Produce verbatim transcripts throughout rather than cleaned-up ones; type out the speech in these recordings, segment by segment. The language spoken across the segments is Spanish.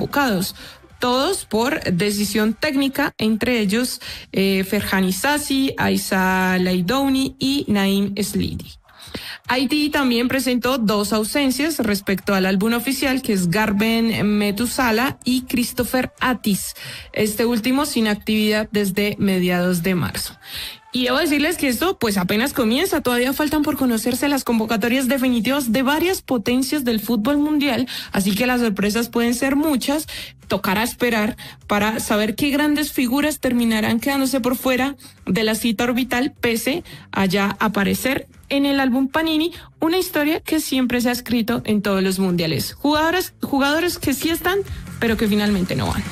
convocados, todos por decisión técnica, entre ellos eh, Ferhan Sassi, Aissa Laidouni y Naim Slidi. Haití también presentó dos ausencias respecto al álbum oficial, que es Garben Metusala y Christopher Atis, este último sin actividad desde mediados de marzo. Y debo decirles que esto pues apenas comienza, todavía faltan por conocerse las convocatorias definitivas de varias potencias del fútbol mundial, así que las sorpresas pueden ser muchas. Tocará esperar para saber qué grandes figuras terminarán quedándose por fuera de la cita orbital, pese a ya aparecer en el álbum Panini, una historia que siempre se ha escrito en todos los mundiales. Jugadores, jugadores que sí están, pero que finalmente no van.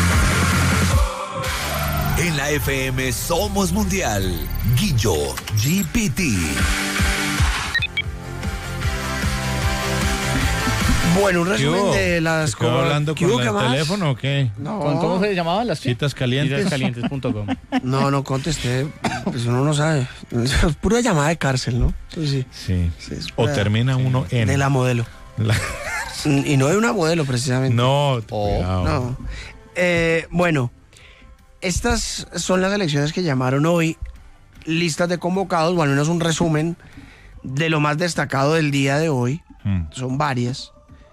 En la F M Somos Mundial, Guillo G P T. Bueno, un resumen de las... ¿Estaba hablando con el teléfono o qué? No. ¿Cómo se llamaban las citas calientes? citas calientes punto com. No, no contesté, pues uno no sabe. Es pura llamada de cárcel, ¿no? Eso sí. Sí. Sí, es O pura- termina uno en... De la modelo. La- Y no de una modelo, precisamente. No, Oh, cuidado. no. Eh, bueno, estas son las elecciones que llamaron hoy listas de convocados, o al menos un resumen de lo más destacado del día de hoy. Mm. Son varias,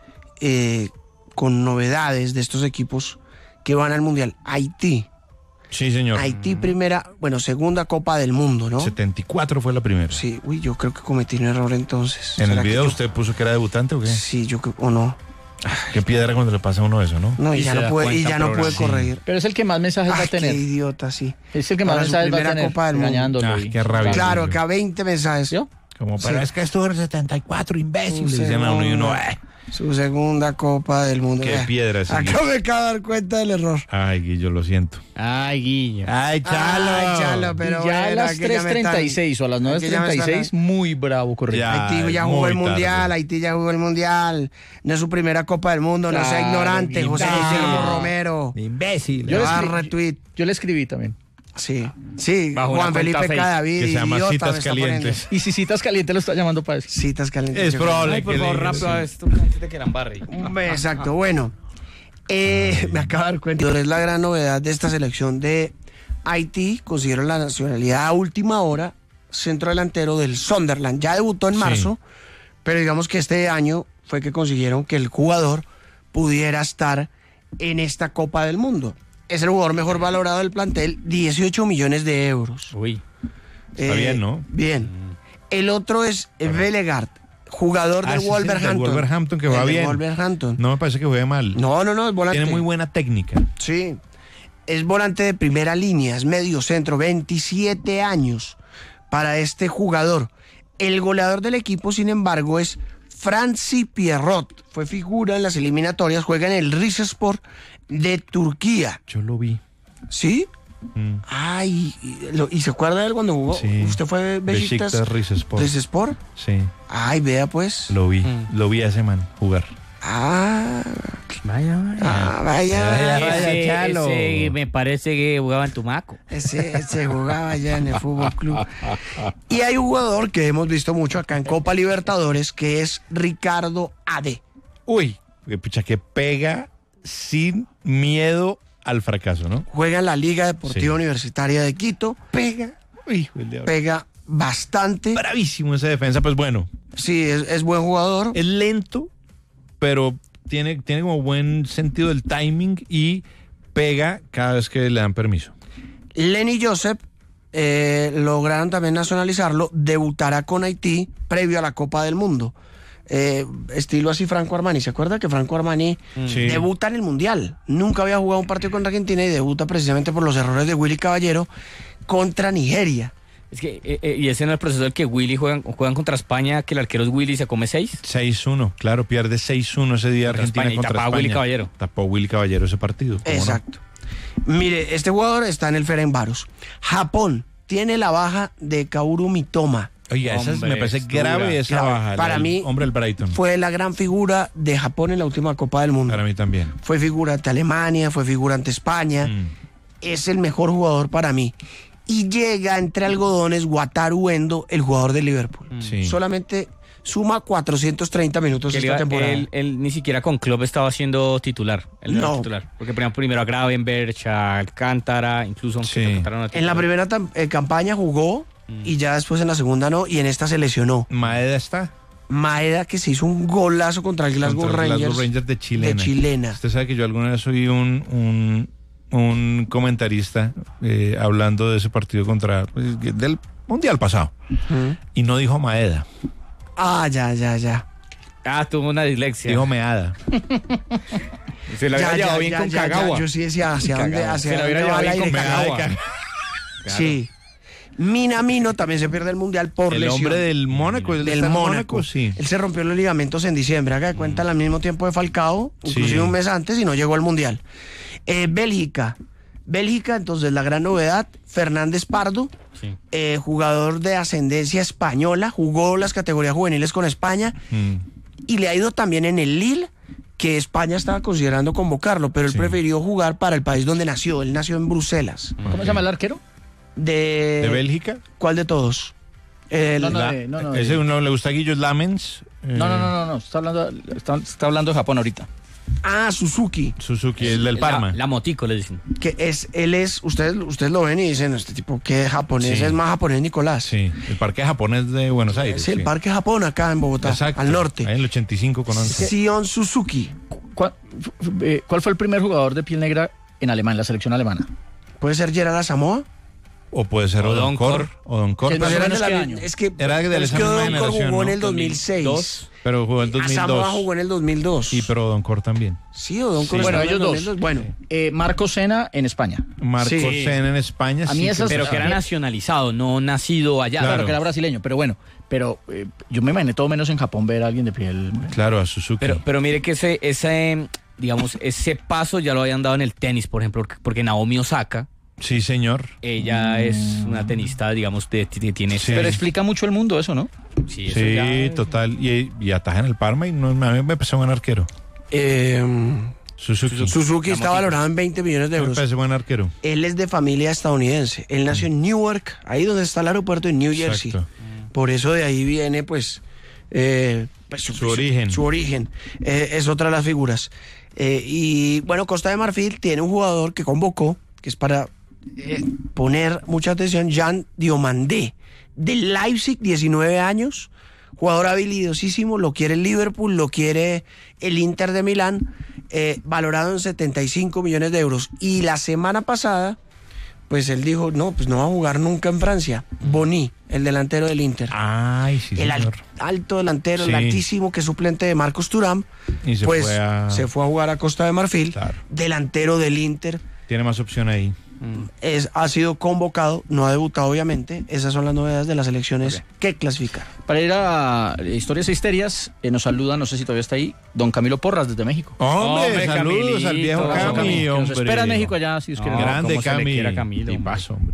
eh, con novedades de estos equipos que van al Mundial. Haití. Sí, señor. Haití primera, bueno, segunda Copa del Mundo, ¿no? setenta y cuatro fue la primera. Sí, uy, yo creo que cometí un error entonces. ¿En el ¿Será que video yo- usted puso que era debutante o qué? Sí, yo creo, o no. Qué piedra cuando le pasa a uno eso, ¿no? No, y, Y ya se no da pude, y cuenta ya no pude programa. corregir. Pero es el que más mensajes va Ay, a tener. qué idiota, sí. Es el que más Para su mensajes va a primera tener. Copa del Mundo. Regañándolo. Ah, y- qué rabia. Claro, acá veinte mensajes. ¿Yo? Como, pero Sí. es que estuvo en el setenta y cuatro, imbécil. Su Le dicen a uno y uno, segunda- eh. Su segunda Copa del Mundo. Qué Eh, piedra ese Acabo de dar cuenta del error. Ay, Guillo, lo siento. Ay, Guillo. Ay, Ay, Chalo, pero y ya a bueno, las aquí ya tres me treinta y están- seis o a las nueve aquí ya me treinta y están- seis, muy bravo, correcto. Ya. Haití ya muy jugó el tarde. Mundial, Haití ya jugó el Mundial. No es su primera Copa del Mundo, no sea Claro, ignorante, José imbécil. Guillermo Romero. Imbécil. Yo le Ah, escribí- retweet. Yo le escribí también. Sí, sí, Bajo una Juan cuenta Felipe fake. Cadavid, Que se llama idiota, Citas me está Calientes. Y si Citas Caliente lo está llamando para eso. poniendo. Citas calientes. Es yo probable Ay, por que favor, le- rápido sí. a esto, antes de que la embarre. creo. Exacto, bueno. Eh, me acabo de dar cuenta. Es la gran novedad de esta selección de Haití. Consiguieron la nacionalidad a última hora. Centro delantero del Sunderland. Ya debutó en Sí. marzo, pero digamos que este año fue que consiguieron que el jugador pudiera estar en esta Copa del Mundo. Es el jugador mejor valorado del plantel, dieciocho millones de euros. Uy. Está bien, ¿no? Bien. El otro es Velegard, jugador Ah, del ese es el del Wolverhampton. Wolverhampton, que va El del bien. Wolverhampton. No me parece que juegue mal. No, no, no, es volante. Tiene muy buena técnica. Sí. Es volante de primera línea, es medio centro, veintisiete años para este jugador. El goleador del equipo, sin embargo, es Franci Pierrot. Fue figura en las eliminatorias, juega en el Rizespor de Turquía. Yo lo vi. ¿Sí? Mm. Ay, y, lo- ¿y se acuerda de él cuando jugó? Sí. ¿Usted fue Besiktas? Besiktas Rizespor. Rizespor? Sí, Ay, vea pues. lo vi. Mm. Lo vi a ese man jugar. Ah, Vaya, vaya. ah, vaya, Vaya, vaya. vaya. Ese, Chalo. ese me parece que jugaba en Tumaco. Ese, ese jugaba ya en el Fútbol Club. Y hay un jugador que hemos visto mucho acá en Copa Libertadores, que es Ricardo Ade. Uy, que pucha, que pega sin miedo al fracaso, ¿no? Juega en la Liga Deportiva Sí. Universitaria de Quito. Pega, Uy, el diablo. pega bastante. Bravísimo esa defensa, pues bueno, Sí, es, es buen jugador. es lento, pero tiene, tiene como buen sentido del timing y pega cada vez que le dan permiso. Lenny Joseph, eh, lograron también nacionalizarlo, debutará con Haití previo a la Copa del Mundo. Eh, estilo así Franco Armani, ¿se acuerda que Franco Armani Sí. debuta en el Mundial? Nunca había jugado un partido contra Argentina y debuta precisamente por los errores de Willy Caballero contra Nigeria. Es que, eh, eh, y ese no es el proceso del que Willy juegan, juegan contra España, que el arquero es Willy y se come seis. seis uno, claro, pierde seis uno ese día Contra Argentina España, y contra tapaba a España. Willy Caballero. Tapó Willy Caballero ese partido. ¿cómo no? Exacto. Mire, este jugador está en el Ferencváros. Japón tiene la baja de Kaoru Mitoma. Oiga, esa es- Hombre, me parece es dura. grave esa Grave. baja. Para el mí, hombre del Brighton. Fue la gran figura de Japón en la última Copa del Mundo. Para mí también. Fue figura ante Alemania, fue figura ante España. Mm. Es el mejor jugador para mí. Y llega entre algodones Wataru Endo, el jugador de Liverpool. Sí. Solamente suma cuatrocientos treinta minutos Que él, esta iba- temporada. él- él ni siquiera con Klopp estaba siendo titular. Él era No. titular. Porque ponían primero a Gravenberch, a Alcántara, incluso aunque Sí. Alcántara no era En la titular. primera tam- eh, campaña jugó y ya después en la segunda no, y en esta se lesionó. Maeda está. Maeda, que se hizo un golazo contra el Glasgow Contra los Rangers. Glasgow Rangers de chilena. de chilena. Usted sabe que yo alguna vez oí un, un, un comentarista eh, hablando de ese partido contra pues, del mundial pasado Ujú. y no dijo Maeda, Ah, ya, ya, ya. Ah, tuvo una dislexia. dijo Meada. Se la había Ya, llevado ya, bien ya, con ya, ya. Kagawa. Yo sí decía hacia dónde, Kagawa. hacia Se la dónde hubiera va llevado la bien con dirección. Kagawa. Claro. Sí. Minamino también se pierde el mundial por El lesión. hombre del Mónaco, él del está en Mónaco. sí. Él se rompió los ligamentos en diciembre, haga de cuenta al mismo tiempo de Falcao, inclusive Sí. un mes antes, y no llegó al mundial. Eh, Bélgica. Bélgica, entonces la gran novedad, Fernández Pardo, Sí. eh, jugador de ascendencia española, jugó las categorías juveniles con España Mm. y le ha ido también en el Lille, que España estaba considerando convocarlo, pero él Sí. prefirió jugar para el país donde nació. Él nació en Bruselas. ¿Cómo se llama el arquero? De, ¿De Bélgica? ¿Cuál de todos? El- No, no, La- eh, no, no, ese eh. uno le gusta a Guillo Lamens. eh, No, no, no, no, no, está hablando, está, está hablando de Japón ahorita. Ah, Suzuki, Suzuki, el del La- Parma. La, motico, le dicen. que es, él es, ustedes, ustedes lo ven y dicen, este tipo que japonés, Sí. es más japonés Nicolás. Sí, el parque japonés de Buenos Aires. Sí, el sí. Parque Japón acá en Bogotá, Exacto. al norte. Ahí en el ochenta y cinco con once. Sion Suzuki. ¿Cuál, eh, ¿Cuál fue el primer jugador de piel negra en Alemania, en la selección alemana? ¿Puede ser Gerard Asamoah? O puede ser O Odoncor. Doncor. Odoncor. Que es más Pero o eran menos de la qué mi- año. Es que, Era de pero es esa que misma Odoncor generación, jugó en ¿no? el dos mil seis. dos. Pero jugó en dos mil Asamoah dos. jugó en el dos mil dos. Y pero Odoncor también. Sí, Odoncor Sí. estaba Bueno, en el ellos dos. dos mil dos. Bueno, Eh, Marco Sena en España. Marcos Sí. Sena en España. A mí sí, esas- Pero que era nacionalizado, no nacido allá. Claro, Claro. que era brasileño, pero bueno, pero eh, yo me imaginé todo menos en Japón ver a alguien de piel. Claro, a Suzuki. Pero, pero mire que ese, ese, digamos, ese paso ya lo habían dado en el tenis, por ejemplo, porque- porque Naomi Osaka, sí, señor. ella es una tenista, digamos, de, de- tiene... Sí. Pero explica mucho el mundo eso, ¿no? Sí, eso Sí, ya- total. Y, y ataja en el Parma y no, a mí me parece buen arquero. eh, Suzuki. Suzuki está motico. valorado en veinte millones de Me euros. parece buen arquero. Él es de familia estadounidense. Él nació en Newark, ahí donde está el aeropuerto de New Jersey. Exacto. Por eso de ahí viene, pues, eh, pues, Su origen. Su origen. Eh, es otra de las figuras. Eh, y bueno, Costa de Marfil tiene un jugador que convocó, que es para eh, poner mucha atención, Jean Diomandé, del Leipzig, diecinueve años. Jugador habilidosísimo, lo quiere el Liverpool, lo quiere el Inter de Milán, eh, valorado en setenta y cinco millones de euros. Y la semana pasada, pues él dijo, no, pues no va a jugar nunca en Francia. Boni, el delantero del Inter. Ay, sí, el señor. al- alto delantero, Sí. el altísimo, que es suplente de Marcos Thuram, Y se pues fue a... se fue a jugar a Costa de Marfil, Claro. delantero del Inter. Tiene más opción ahí. Es, ha sido convocado, no ha debutado obviamente. Esas son las novedades de las elecciones que clasificar. Para ir a eh, Historias e Histerias, eh, nos saluda, no sé si todavía está ahí, don Camilo Porras desde México. Hombre, Hombre, saludos al Camilito, viejo abrazo, Cami, Camilo. hombre. Nos espera en México allá, si os quiere. No, Grande cómo se le Cami. quiere a Camilo, Y hombre. paso, hombre.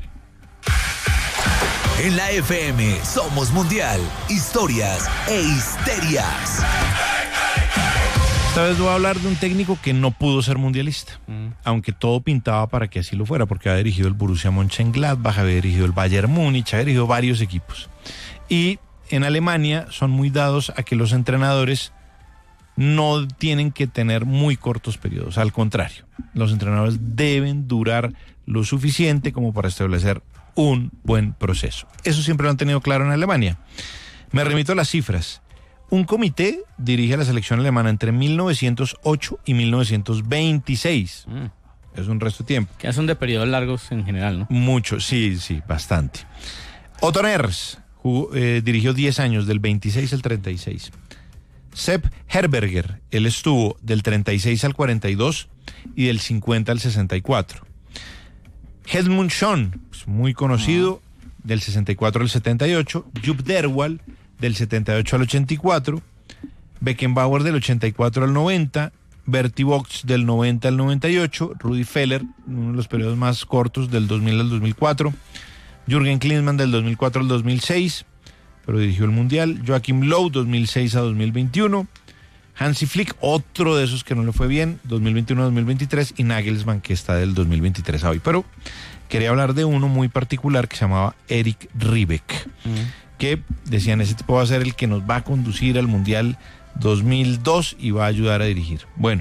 En la F M somos mundial. Historias e histerias. Esta vez voy a hablar de un técnico que no pudo ser mundialista, aunque todo pintaba para que así lo fuera, porque había dirigido el Borussia Mönchengladbach, había dirigido el Bayern Múnich, había dirigido varios equipos. Y en Alemania son muy dados a que los entrenadores no tienen que tener muy cortos periodos, al contrario, los entrenadores deben durar lo suficiente como para establecer un buen proceso. Eso siempre lo han tenido claro en Alemania. Me remito a las cifras. Un comité dirige a la selección alemana entre mil novecientos ocho y mil novecientos veintiséis. Mm. Es un resto de tiempo. Que son de periodos largos en general, ¿no? Mucho, sí, sí, bastante. Otto Ners jugó, eh, dirigió diez años, del veintiséis al treinta y seis. Sepp Herberger, él estuvo del treinta y seis al cuarenta y dos y del cincuenta al sesenta y cuatro. Helmut Schön, pues, muy conocido, del sesenta y cuatro al setenta y ocho. Jupp Derwall, del setenta y ocho al ochenta y cuatro. Beckenbauer, del ochenta y cuatro al noventa. Bertie Vogts, del noventa al noventa y ocho. Rudi Feller, uno de los periodos más cortos, del dos mil al dos mil cuatro. Jürgen Klinsmann, del dos mil cuatro al dos mil seis, pero dirigió el Mundial. Joachim Löw, dos mil seis a dos mil veintiuno. Hansi Flick, otro de esos que no le fue bien, dos mil veintiuno a dos mil veintitrés. Y Nagelsmann, que está del dos mil veintitrés a hoy. Pero quería hablar de uno muy particular que se llamaba Eric Ribbeck, que decían, ese tipo va a ser el que nos va a conducir al Mundial dos mil dos y va a ayudar a dirigir. Bueno,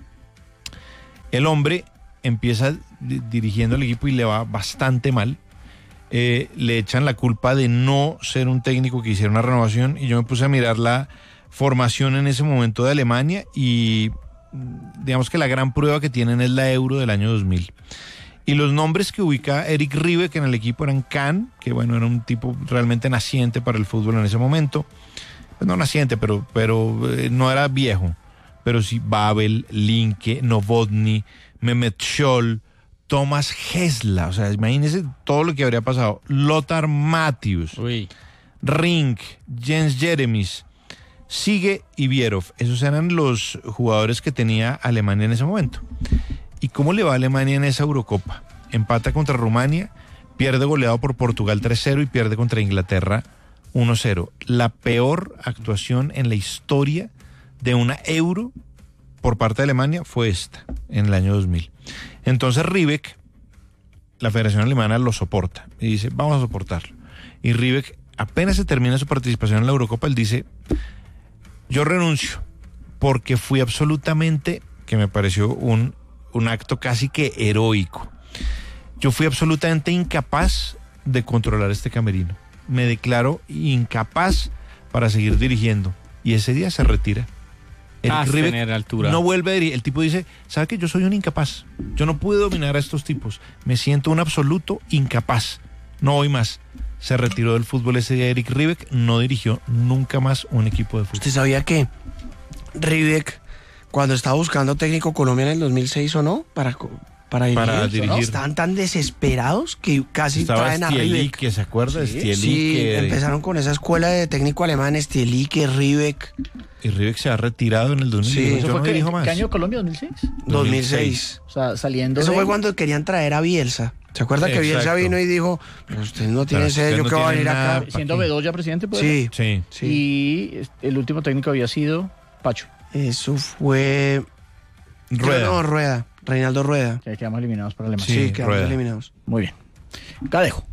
el hombre empieza dirigiendo el equipo y le va bastante mal. Eh, le echan la culpa de no ser un técnico que hiciera una renovación, y yo me puse a mirar la formación en ese momento de Alemania y digamos que la gran prueba que tienen es la Euro del año dos mil. Y los nombres que ubica Eric Ribbeck en el equipo eran Kahn, que bueno, era un tipo realmente naciente para el fútbol en ese momento. Pues no naciente, pero, pero eh, no era viejo. Pero sí Babel, Linke, Novotny, Mehmet Scholl, Thomas Hessler. O sea, imagínense todo lo que habría pasado. Lothar Matthäus, Uy. Rink, Jens Jeremies, Sige y Bierhoff. Esos eran los jugadores que tenía Alemania en ese momento. ¿Y cómo le va a Alemania en esa Eurocopa? Empata contra Rumania, pierde goleado por Portugal tres cero y pierde contra Inglaterra uno cero. La peor actuación en la historia de una Euro por parte de Alemania fue esta, en el año dos mil. Entonces Ribbeck, la Federación Alemana lo soporta y dice, vamos a soportarlo. Y Ribbeck, apenas se termina su participación en la Eurocopa, él dice, yo renuncio porque fui absolutamente, que me pareció un, un acto casi que heroico, yo fui absolutamente incapaz de controlar este camerino. Me declaro incapaz para seguir dirigiendo. Y ese día se retira. Ah, Ribbeck tener altura. no vuelve a dirigir. El tipo dice, ¿sabe qué? Yo soy un incapaz. Yo no pude dominar a estos tipos. Me siento un absoluto incapaz. No voy más. Se retiró del fútbol ese día Eric Ribbeck. No dirigió nunca más un equipo de fútbol. ¿Usted sabía que Ribbeck, cuando estaba buscando técnico Colombia en el dos mil seis o no, para, para dirigir, Para ¿no? dirigir. Estaban tan desesperados que casi Estaba traen a Ribbeck. Stielike, ¿se acuerda? Sí, Stielike. sí, empezaron con esa escuela de técnico alemán, Stielike, Ribbeck. Y Ribbeck se ha retirado en el dos mil. Sí. Yo ¿Eso no fue que, dirijo más. ¿Qué año Colombia? ¿dos mil seis? dos mil seis. O sea, saliendo Eso de... fue cuando querían traer a Bielsa. ¿Se acuerda que Bielsa Exacto. vino y dijo, pero usted no tiene Pero usted sello no que va a tiene venir acá? nada. Siendo ¿pa' qué? Bedoya presidente, pues. Sí, Sí. sí. Y el último técnico había sido Pacho, Eso fue... Rueda. No, Rueda. Reinaldo Rueda. que quedamos eliminados para Alemania. Sí, Sí, quedamos Rueda. eliminados. Muy bien. Acá dejo.